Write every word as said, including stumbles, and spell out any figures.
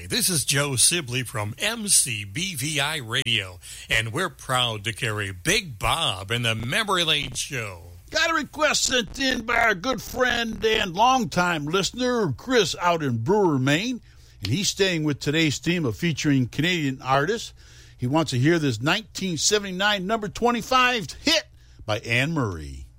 this is Joe Sibley from M C B V I Radio, and we're proud to carry Big Bob in the Memory Lane Show. Got a request sent in by our good friend and longtime listener, Chris, out in Brewer, Maine, and he's staying with today's theme of featuring Canadian artists. He wants to hear this nineteen seventy-nine number twenty-five hit by Anne Murray.